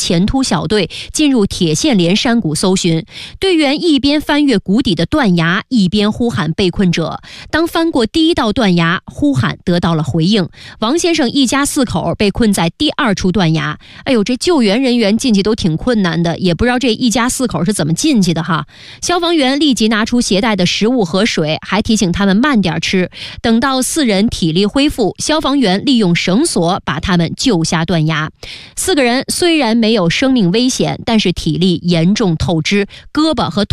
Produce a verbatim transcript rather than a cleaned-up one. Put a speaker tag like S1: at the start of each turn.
S1: 前突小队进入铁线连山谷搜寻，队员一边翻越谷底的断崖，一边呼喊被困者。当翻过第一道断崖，呼喊得到了回应，王先生一家四口被困在第二处断崖。哎呦，这救援人员进去都挺困难的，也不知道这一家四口是怎么进去的哈。消防员立即拿出携带的食物和水，还提醒他们慢点吃。等到四人体力恢复，消防员利用绳索把他们救下断崖。四个人虽然没有生命危险，但是体力严重透支，胳膊和